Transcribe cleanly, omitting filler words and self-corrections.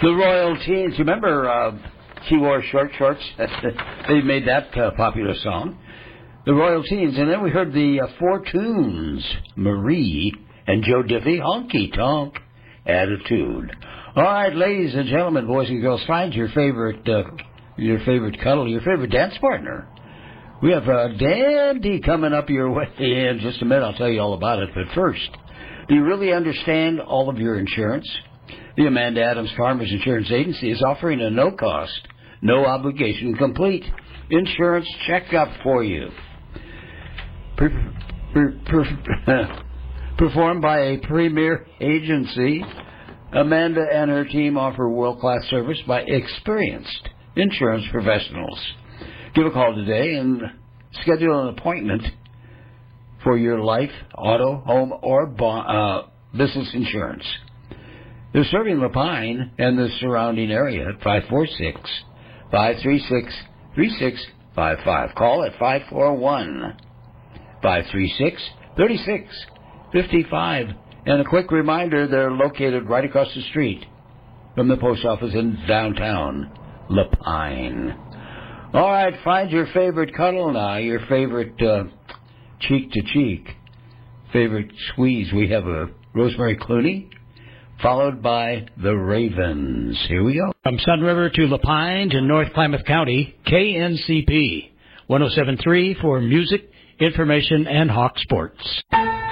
The Royal Teens. Remember She Wore Short Shorts? They made that popular song. The Royal Teens. And then we heard the Four Tunes, Marie and Joe Diffie, Honky Tonk Attitude. All right, ladies and gentlemen, boys and girls, find your favorite cuddle, your favorite dance partner. We have Dandy coming up your way in just a minute. I'll tell you all about it. But first, do you really understand all of your insurance? The Amanda Adams Farmers Insurance Agency is offering a no-cost, no-obligation, complete insurance checkup for you. Performed by a premier agency, Amanda and her team offer world-class service by experienced insurance professionals. Give a call today and schedule an appointment for your life, auto, home, or business insurance. They're serving Lapine and the surrounding area at 546-536-3655. Call at 541-536-3655. And a quick reminder, they're located right across the street from the post office in downtown Lapine. All right, find your favorite cuddle now, your favorite cheek-to-cheek, favorite squeeze. We have a Rosemary Clooney, followed by the Ravens. Here we go. From Sun River to Lapine to North Klamath County, KNCP 107.3 for music, information, and Hawk Sports.